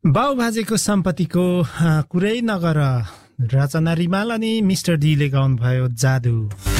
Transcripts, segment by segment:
बाउभाजेको सम्पत्तिको कुरै नगर रचना रिमाल अनि मिस्टर डीले गाउनुभयो जादु।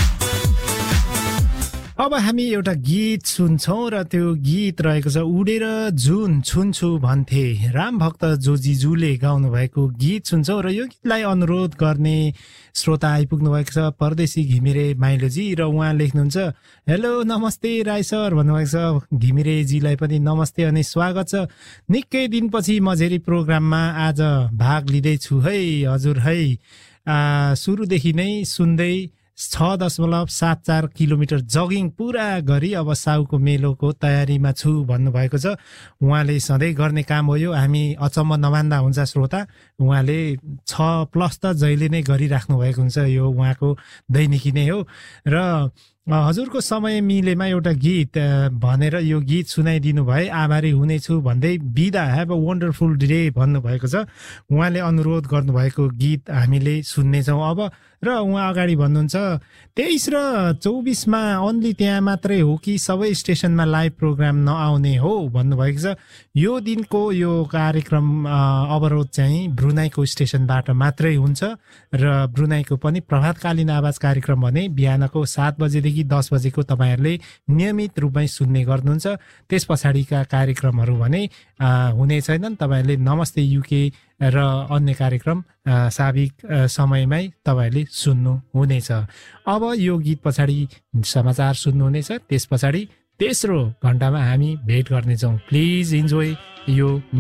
अब हामी एउटा गीत सुन्छौं र त्यो गीत रहेको छ उडेर जुन छुन्छु भन्थे, राम भक्त जोजीजुले गाउनु भएको गीत सुन्छौं र यो गीतलाई अनुरोध गर्ने श्रोता आइपुग्नु भएको छ परदेशी घिमिरे माइलोजी र उहाँ लेख्नुहुन्छ हेलो नमस्ते राई सर भन्नुभएको छ। घिमिरेजीलाई पनि नमस्ते अनि स्वागत छ। निकै दिनपछि मझेरी प्रोग्राममा आज भाग लिँदैछु है हजुर है। सुरुदेखि नै सुन्दै 6.74 किलोमिटर जगिङ पुरा गरी अब साउको मेलोको तयारीमा छु भन्नुभएको छ। उहाँले सधैँ गर्ने काम हो यो, हामी अचम्म नमान्दा हुन्छ श्रोता। उहाँले 6+ त जहिले नै गरिराख्नु भएको हुन्छ, यो उहाँको दैनिकी नै हो। र हजुरको समय मिलेमा एउटा गीत भनेर यो गीत सुनाइदिनु भए आभारी हुनेछु भन्दै बिदा, ह्याभ अ वन्डरफुल डे भन्नुभएको छ। उहाँले अनुरोध गर्नुभएको गीत हामीले सुन्नेछौँ अब। र उहाँ अगाडि भन्नुहुन्छ 23 र 24मा अन्ली त्यहाँ मात्रै हो कि सबै स्टेसनमा लाइभ प्रोग्राम नआउने हो भन्नुभएको छ। यो दिनको यो कार्यक्रम अवरोध चाहिँ ब्रुनाईको स्टेसनबाट मात्रै हुन्छ र ब्रुनाईको पनि प्रभातकालीन आवाज कार्यक्रम भने बिहानको 7 बजेदेखि 10 बजेको तपाईँहरूले नियमित रूपमै सुन्ने गर्नुहुन्छ। त्यस पछाडिका कार्यक्रमहरू भने हुने छैनन्। तपाईँहरूले नमस्ते युके र अन्य कार्यक्रम साविक समयमै तपाईँहरूले सुन्नु हुनेछ। अब यो गीत पछाडि समाचार सुन्नुहुनेछ, त्यस पछाडि तेस्रो घण्टामा हामी भेट गर्नेछौँ। प्लिज इन्जोय यो